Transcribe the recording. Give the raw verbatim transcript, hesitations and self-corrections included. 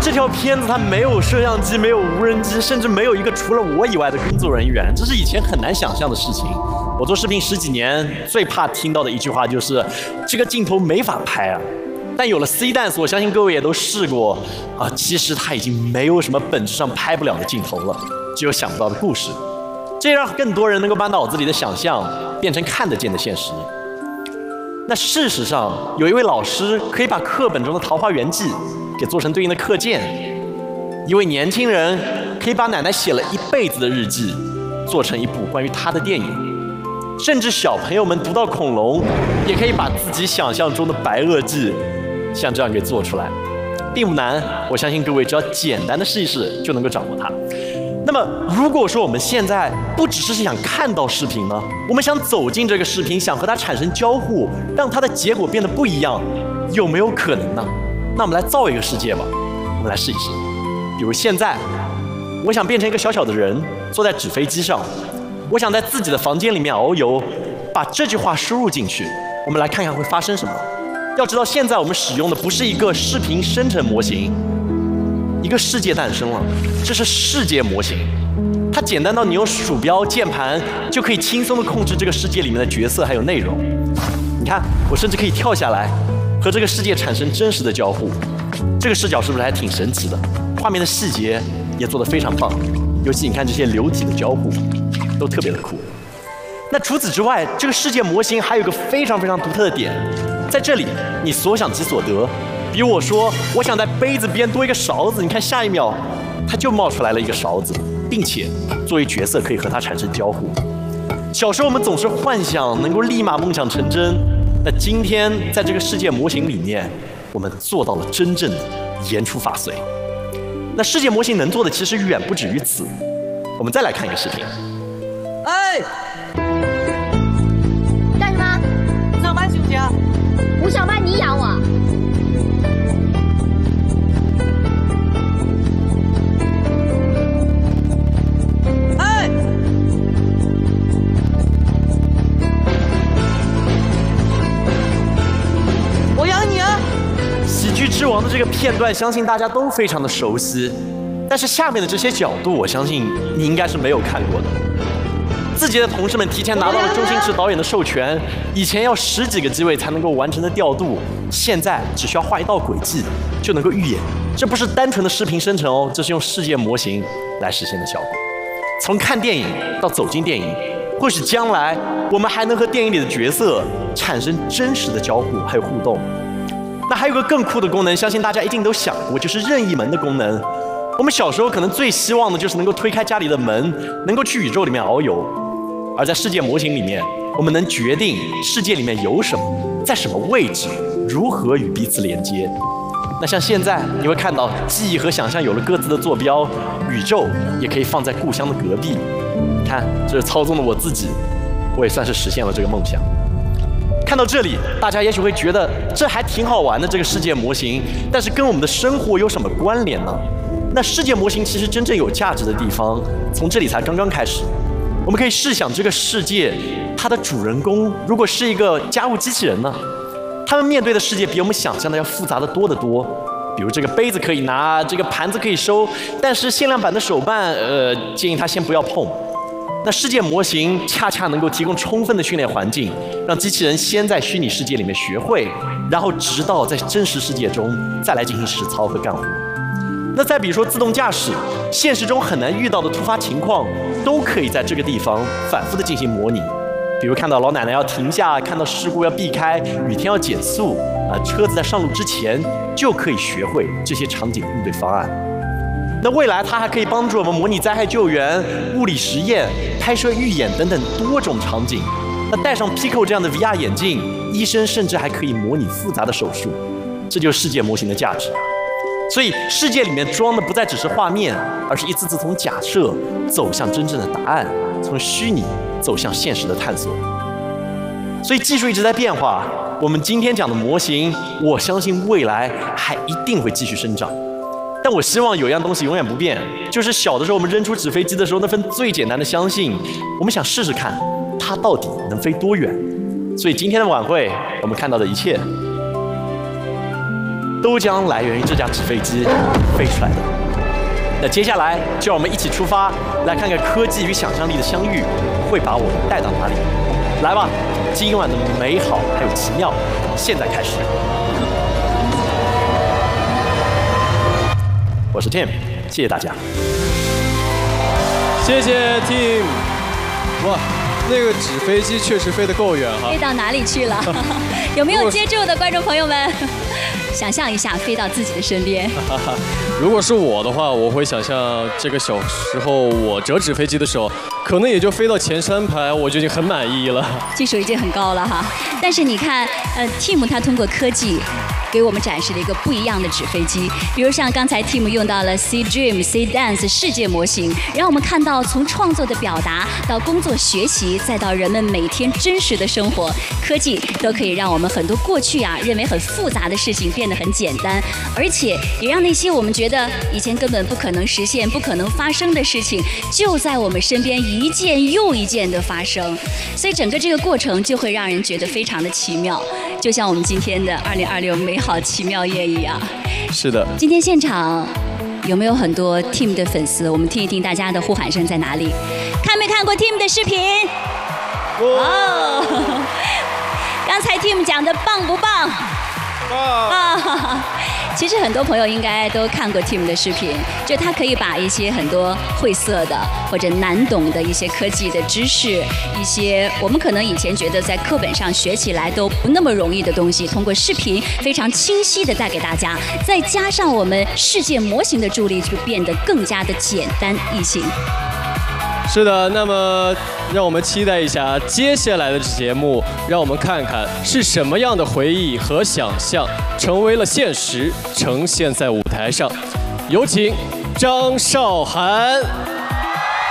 这条片子它没有摄像机，没有无人机，甚至没有一个除了我以外的工作人员，这是以前很难想象的事情。我做视频十几年，最怕听到的一句话就是这个镜头没法拍啊。但有了 C Dance， 我相信各位也都试过啊，其实它已经没有什么本质上拍不了的镜头了，只有想不到的故事。这让更多人能够把脑子里的想象变成看得见的现实。那事实上，有一位老师可以把课本中的《桃花源记》给做成对应的课件，一位年轻人可以把奶奶写了一辈子的日记做成一部关于她的电影，甚至小朋友们读到恐龙，也可以把自己想象中的《白垩纪》像这样给做出来，并不难。我相信各位只要简单的试一试，就能够掌握它。那么，如果说我们现在不只是想看到视频呢，我们想走进这个视频，想和它产生交互，让它的结果变得不一样，有没有可能呢？那我们来造一个世界吧，我们来试一试。比如现在，我想变成一个小小的人，坐在纸飞机上，我想在自己的房间里面遨游，把这句话输入进去，我们来看看会发生什么。要知道，现在我们使用的不是一个视频生成模型。一个世界诞生了，这是世界模型，它简单到你用鼠标、键盘就可以轻松地控制这个世界里面的角色还有内容。你看，我甚至可以跳下来，和这个世界产生真实的交互。这个视角是不是还挺神奇的？画面的细节也做得非常棒，尤其你看这些流体的交互，都特别的酷。那除此之外，这个世界模型还有一个非常非常独特的点，在这里你所想即所得。比如我说，我想在杯子边多一个勺子，你看下一秒，它就冒出来了一个勺子，并且作为角色可以和它产生交互。小时候我们总是幻想能够立马梦想成真，那今天在这个世界模型里面，我们做到了真正的言出法随。那世界模型能做的其实远不止于此。我们再来看一个视频。 哎， 干什么？ 上班行不行？ 不上班你养我？ 之王的这个片段，相信大家都非常的熟悉，但是下面的这些角度，我相信你应该是没有看过的。字节的同事们提前拿到了周星驰导演的授权，以前要十几个机位才能够完成的调度，现在只需要画一道轨迹就能够预演。这不是单纯的视频生成哦，这是用世界模型来实现的效果。从看电影到走进电影，或许将来我们还能和电影里的角色产生真实的交互还有互动。那还有个更酷的功能，相信大家一定都想过，就是任意门的功能。我们小时候可能最希望的就是能够推开家里的门，能够去宇宙里面遨游。而在世界模型里面，我们能决定世界里面有什么，在什么位置，如何与彼此连接。那像现在你会看到，记忆和想象有了各自的坐标，宇宙也可以放在故乡的隔壁。你看，这是操纵了我自己，我也算是实现了这个梦想。看到这里，大家也许会觉得这还挺好玩的这个世界模型，但是跟我们的生活有什么关联呢？那世界模型其实真正有价值的地方，从这里才刚刚开始。我们可以试想这个世界，它的主人公如果是一个家务机器人呢？他们面对的世界比我们想象的要复杂的多得多。比如这个杯子可以拿，这个盘子可以收，但是限量版的手办，呃，建议他先不要碰。那世界模型恰恰能够提供充分的训练环境，让机器人先在虚拟世界里面学会，然后直到在真实世界中再来进行实操和干活。那再比如说自动驾驶，现实中很难遇到的突发情况，都可以在这个地方反复的进行模拟。比如看到老奶奶要停下，看到事故要避开，雨天要减速，啊，车子在上路之前就可以学会这些场景的应对方案。那未来它还可以帮助我们模拟灾害救援、物理实验、拍摄预演等等多种场景。那戴上 Pico 这样的 V R 眼镜，医生甚至还可以模拟复杂的手术。这就是世界模型的价值。所以世界里面装的不再只是画面，而是一次次从假设走向真正的答案，从虚拟走向现实的探索。所以技术一直在变化，我们今天讲的模型，我相信未来还一定会继续生长。但我希望有一样东西永远不变，就是小的时候我们扔出纸飞机的时候那份最简单的相信，我们想试试看它到底能飞多远。所以今天的晚会，我们看到的一切，都都将来源于这架纸飞机飞出来的。那接下来就让我们一起出发，来看看科技与想象力的相遇会把我们带到哪里。来吧，今晚的美好还有奇妙，现在开始。我是 Tim， 谢谢大家。 谢谢 Tim。哇，那个纸飞机确实飞得够远哈。 飞到哪里去了？有没有接住的观众朋友们？想象一下，飞到自己的身边。 如果是我的话，我会想象这个小时候我折纸飞机的时候，可能也就飞到前三排，我就已经很满意了。 技术已经很高了哈，但是你看，呃 ，Tim 他通过科技给我们展示了一个不一样的纸飞机，比如像刚才 Tim 用到了 C Dream、C Dance 世界模型，让我们看到从创作的表达到工作学习，再到人们每天真实的生活，科技都可以让我们很多过去啊认为很复杂的事情变得很简单，而且也让那些我们觉得以前根本不可能实现、不可能发生的事情，就在我们身边一件又一件的发生。所以整个这个过程就会让人觉得非常的奇妙，就像我们今天的二零二六美好奇妙夜一样。 是的。 今天现场有没有很多 Tim 的粉丝？我们听一听大家的呼喊声在哪里？看没看过 Tim 的视频？哦，刚才 Tim 讲的棒不棒？啊！其实很多朋友应该都看过 Tim 的视频，就他可以把一些很多晦涩的或者难懂的一些科技的知识，一些我们可能以前觉得在课本上学起来都不那么容易的东西，通过视频非常清晰的带给大家，再加上我们世界模型的助力，就变得更加的简单易行。 是的，那么让我们期待一下接下来的节目，让我们看看是什么样的回忆和想象成为了现实，呈现在舞台上。有请张韶涵。